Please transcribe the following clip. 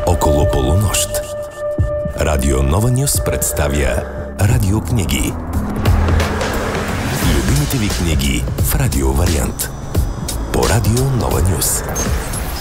Около полунощ. Радио Нова Нюс представя радиокниги. Любимите ви книги в радиовариант. По Радио Нова Нюс.